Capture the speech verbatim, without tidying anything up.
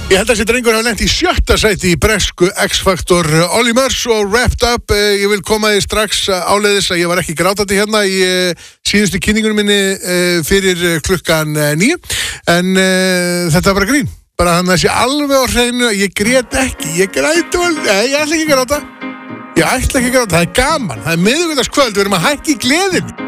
Ég held að þessi drengur hafa lent í sjötta sæti í bresku X-Factor Olly Murs og Wrapped Up. Ég vil koma því strax áleiðis að ég var ekki grátandi hérna í síðustu kynningunum minni fyrir klukkan níu. En uh, þetta var bara grín. Bara hann að sé alveg á hreinu, ég grét ekki, ég græt og... Nei, ég ætla ekki að gráta. Ég ætla ekki að gráta, það er gaman. Það er miðvikudagskvöld, við erum að hækka í gleðinni.